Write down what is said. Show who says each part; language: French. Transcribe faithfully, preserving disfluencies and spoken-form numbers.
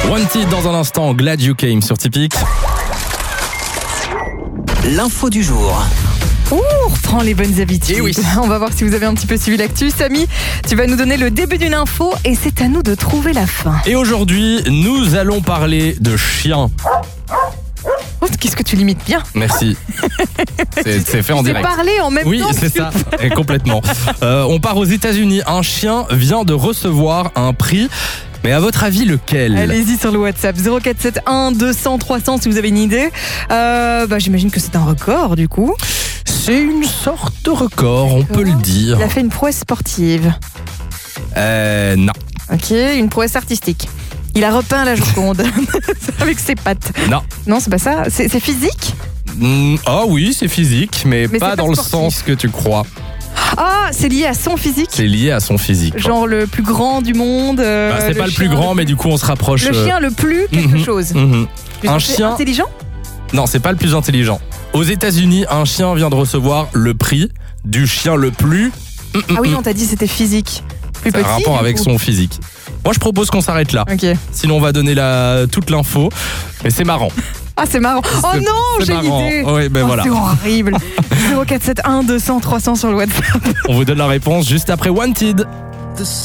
Speaker 1: Wanted dans un instant, Glad You Came sur Tipeee.
Speaker 2: L'info du jour.
Speaker 3: Ouh, on reprend les bonnes habitudes.
Speaker 1: Et oui.
Speaker 3: On va voir si vous avez un petit peu suivi l'actu. Samy, tu vas nous donner le début d'une info et c'est à nous de trouver la fin.
Speaker 1: Et aujourd'hui, nous allons parler de chiens.
Speaker 3: Oh, qu'est-ce que tu limites bien.
Speaker 1: Merci. C'est, c'est fait en
Speaker 3: C'est
Speaker 1: direct.
Speaker 3: parler en même
Speaker 1: Oui,
Speaker 3: temps.
Speaker 1: c'est ça, et complètement. Euh, on part aux États-Unis. Un chien vient de recevoir un prix. Mais à votre avis, lequel ?
Speaker 3: Allez-y sur le WhatsApp zéro quatre sept un deux cents trois cents si vous avez une idée. Euh, bah, j'imagine que c'est un record du coup.
Speaker 1: C'est une sorte de record, on peut le dire.
Speaker 3: Il a fait une prouesse sportive.
Speaker 1: Euh, non.
Speaker 3: Ok, une prouesse artistique. Il a repeint la Joconde avec ses pattes.
Speaker 1: Non.
Speaker 3: Non, c'est pas ça. C'est, c'est physique.
Speaker 1: Mm, Ah oui, c'est physique, mais,
Speaker 3: Mais
Speaker 1: pas
Speaker 3: c'est pas
Speaker 1: dans le
Speaker 3: sportif.
Speaker 1: sens que tu crois.
Speaker 3: Ah, c'est lié à son physique.
Speaker 1: C'est lié à son physique.
Speaker 3: Genre le plus grand du monde. euh,
Speaker 1: Bah, c'est pas le plus
Speaker 3: chien
Speaker 1: grand, mais du coup, on se rapproche.
Speaker 3: Le
Speaker 1: euh,
Speaker 3: chien le plus quelque
Speaker 1: mhm,
Speaker 3: chose.
Speaker 1: mhm.
Speaker 3: Plus
Speaker 1: Un
Speaker 3: inté-
Speaker 1: chien-
Speaker 3: intelligent.
Speaker 1: Non, c'est pas le plus intelligent. Aux États-Unis, un chien vient de recevoir le prix du chien le plus.
Speaker 3: Ah oui, on t'a dit c'était physique. Plus
Speaker 1: Ça a
Speaker 3: petit.
Speaker 1: un rapport
Speaker 3: du
Speaker 1: avec
Speaker 3: coup.
Speaker 1: son physique. Moi, je propose qu'on s'arrête là.
Speaker 3: Ok.
Speaker 1: Sinon, on va donner la, toute l'info. Mais c'est marrant.
Speaker 3: Ah, c'est marrant. Oh
Speaker 1: C'est-
Speaker 3: non,
Speaker 1: c'est
Speaker 3: j'ai
Speaker 1: marrant.
Speaker 3: l'idée.
Speaker 1: Ouais, ben
Speaker 3: Oh,
Speaker 1: voilà.
Speaker 3: C'est horrible. zéro quatre sept un deux cents trois cents sur le WhatsApp.
Speaker 1: On vous donne la réponse juste après Wanted.